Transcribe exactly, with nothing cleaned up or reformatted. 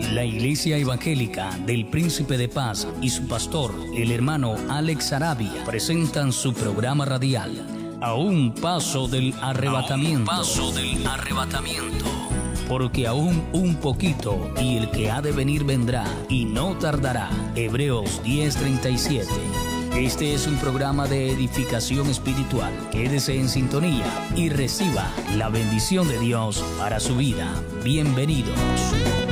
La Iglesia Evangélica del Príncipe de Paz y su pastor, el hermano Alex Arabia, presentan su programa radial A un paso del arrebatamiento. A un paso del arrebatamiento. Porque aún un poquito y el que ha de venir vendrá y no tardará. Hebreos diez treinta y siete. Este es un programa de edificación espiritual. Quédese en sintonía y reciba la bendición de Dios para su vida. Bienvenidos.